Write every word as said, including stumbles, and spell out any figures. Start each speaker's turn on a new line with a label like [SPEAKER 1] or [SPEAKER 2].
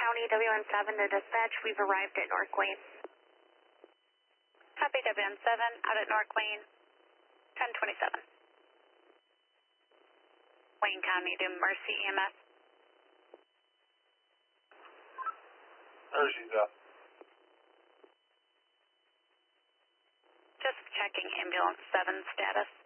[SPEAKER 1] County, W N seven to dispatch. We've arrived at North Wayne.
[SPEAKER 2] Copy, W N seven, out at North Wayne, ten twenty-seven. Wayne County to Mercy E M S.
[SPEAKER 3] Mercy's up.
[SPEAKER 2] Just checking ambulance seven status.